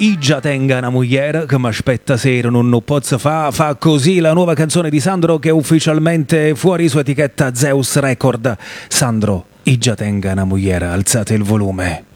Igia tenga una mogliera che mi aspetta sera, non posso fa così la nuova canzone di Sandro che è ufficialmente fuori su etichetta Zeus Record. Sandro, Igia tenga una mogliera, alzate il volume.